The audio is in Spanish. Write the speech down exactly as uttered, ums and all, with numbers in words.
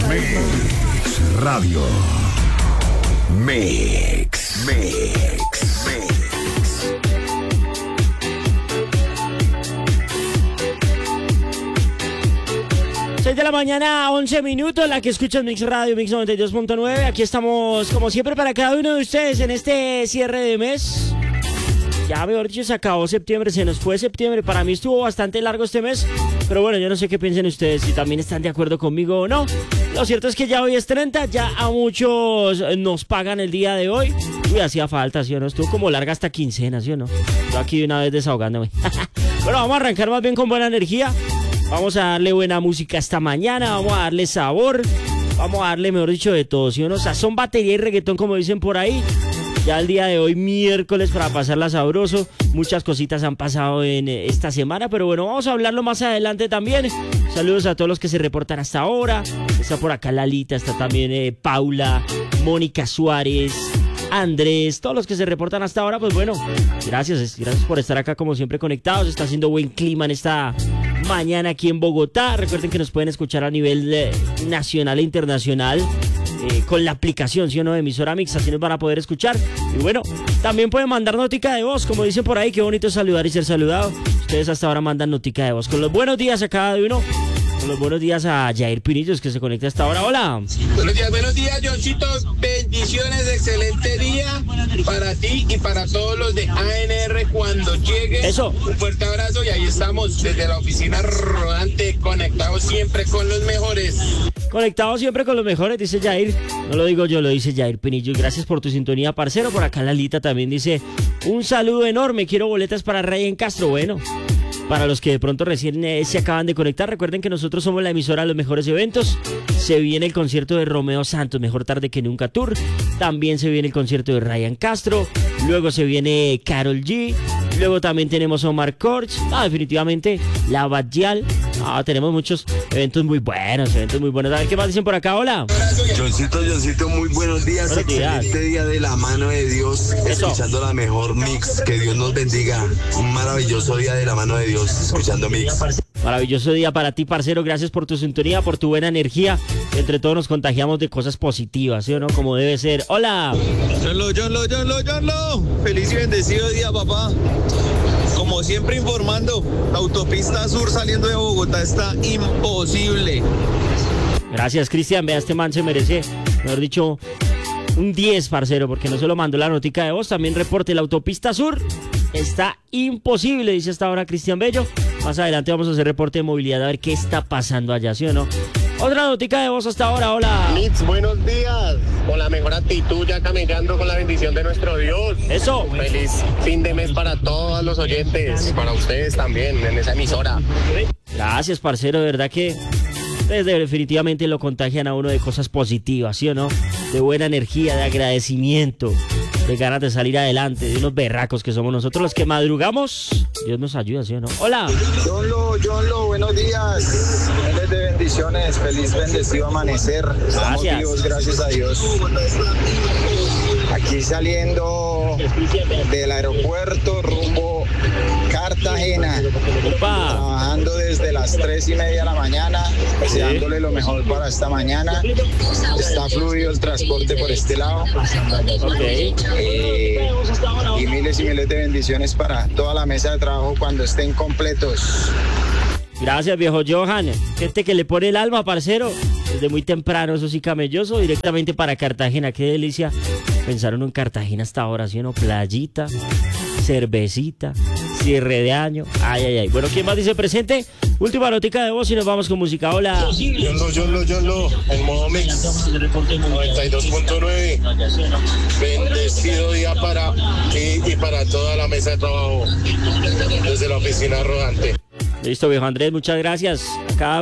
Mix Radio. Mix, Mix, Mix. seis de la mañana, once minutos, la que escuchas Mix Radio, Mix noventa y dos punto nueve. Aquí estamos, como siempre, para cada uno de ustedes en este cierre de mes. Ya, mejor dicho, se acabó septiembre, se nos fue septiembre. Para mí estuvo bastante largo este mes, pero bueno, yo no sé qué piensen ustedes, si también están de acuerdo conmigo o no. Lo cierto es que ya hoy es treinta, ya a muchos nos pagan el día de hoy. Uy, hacía falta, ¿sí o no? Estuvo como larga hasta quincena, ¿sí o no? Yo aquí de una vez desahogándome. Bueno, vamos a arrancar más bien con buena energía. Vamos a darle buena música esta mañana, vamos a darle sabor, vamos a darle, mejor dicho, de todo, ¿sí o no? Sazón, batería y reggaetón, como dicen por ahí. Ya el día de hoy, miércoles, para pasarla sabroso. Muchas cositas han pasado en esta semana, pero bueno, vamos a hablarlo más adelante también. Saludos a todos los que se reportan hasta ahora. Está por acá Lalita, está también eh, Paula, Mónica Suárez, Andrés, todos los que se reportan hasta ahora, pues bueno, gracias, gracias por estar acá como siempre conectados. Está haciendo buen clima en esta mañana aquí en Bogotá. Recuerden que nos pueden escuchar a nivel eh, nacional e internacional. Eh, con la aplicación, ¿sí o no?, de Emisora Mix, así nos van a poder escuchar. Y bueno, también pueden mandar notica de voz, como dicen por ahí, qué bonito saludar y ser saludado. Ustedes hasta ahora mandan notica de voz. Con los buenos días a cada uno, con los buenos días a Jair Pinillos, que se conecta hasta ahora. Hola. Buenos días, buenos días, Johncito. Bendiciones, excelente día para ti y para todos los de A N R cuando llegue. Eso. Un fuerte abrazo y ahí estamos desde la oficina rodante, conectados siempre con los mejores. Conectados siempre con los mejores, dice Jair. No lo digo yo, lo dice Jair Pinillo. Gracias por tu sintonía, parcero. Por acá Lalita también dice: un saludo enorme, quiero boletas para Ryan Castro. Bueno, para los que de pronto recién eh, se acaban de conectar, recuerden que nosotros somos la emisora de los mejores eventos. Se viene el concierto de Romeo Santos, Mejor Tarde que Nunca Tour. También se viene el concierto de Ryan Castro. Luego se viene Karol G. Luego también tenemos Omar Korch. Ah, definitivamente La Badial. Ah, tenemos muchos eventos muy buenos, eventos muy buenos. A ver qué más dicen por acá. Hola. Johncito, Johncito, muy buenos días. Buenos días. Excelente día de la mano de Dios. Eso. Escuchando la mejor Mix. Que Dios nos bendiga. Un maravilloso día de la mano de Dios. Escuchando Mix. Maravilloso día para ti, parcero. Gracias por tu sintonía, por tu buena energía. Entre todos nos contagiamos de cosas positivas, ¿sí o no? Como debe ser. Hola. Johnlo, Johnlo, Johnlo, Johnlo. Feliz y bendecido día, papá. Como siempre informando, la autopista sur saliendo de Bogotá está imposible. Gracias, Cristian. Vea, este man se merece, mejor dicho, un diez, parcero, porque no solo mandó la notica de voz, también reporte. La autopista sur está imposible, dice hasta ahora Cristian Bello. Más adelante vamos a hacer reporte de movilidad a ver qué está pasando allá, ¿sí o no? Otra notica de voz hasta ahora. Hola. Mix, buenos días. Con la mejor actitud, ya caminando con la bendición de nuestro Dios. Eso. Feliz fin de mes para todos los oyentes, para ustedes también en esa emisora. Gracias, parcero, de verdad que ustedes definitivamente lo contagian a uno de cosas positivas, ¿sí o no? De buena energía, de agradecimiento, de ganas de salir adelante, de unos berracos que somos nosotros los que madrugamos. Dios nos ayuda, ¿sí o no? Hola. Johnlo, Johnlo, buenos días. Miles de bendiciones, feliz bendecido amanecer. Estamos Gracias. vivos, gracias a Dios. Aquí saliendo del aeropuerto rumbo Cartagena. Opa. Trabajando desde las tres y media de la mañana, deseándole lo mejor para esta mañana. Está fluido el transporte por este lado. Ok. Eh, y miles y miles de bendiciones para toda la mesa de trabajo cuando estén completos. Gracias, viejo Johan. Gente que le pone el alma, parcero. Desde muy temprano, eso sí, camelloso, directamente para Cartagena. Qué delicia pensar uno en Cartagena hasta ahora, ¿sí o no? Playita, cervecita, cierre de año. Ay, ay, ay. Bueno, ¿quién más dice presente? Última notica de voz y nos vamos con música. Hola. Johnlo, Johnlo, Johnlo, en modo Mix noventa y dos punto nueve. Bendecido día para ti y para toda la mesa de trabajo desde la oficina rodante. Listo, viejo Andrés, muchas gracias. Acá